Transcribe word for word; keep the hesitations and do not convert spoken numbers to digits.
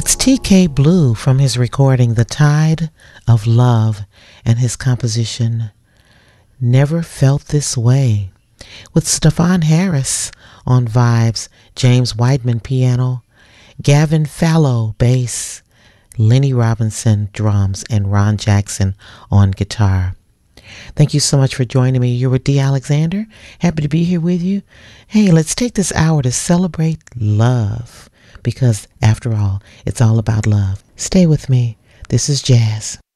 That's T K Blue from his recording The Tide of Love and his composition Never Felt This Way, with Stefan Harris on vibes, James Whiteman piano, Gavin Fallow bass, Lenny Robinson drums, and Ron Jackson on guitar. Thank you so much for joining me. You're with Dee Alexander. Happy to be here with you. Hey, let's take this hour to celebrate love, because after all, it's all about love. Stay with me. This is Jazz.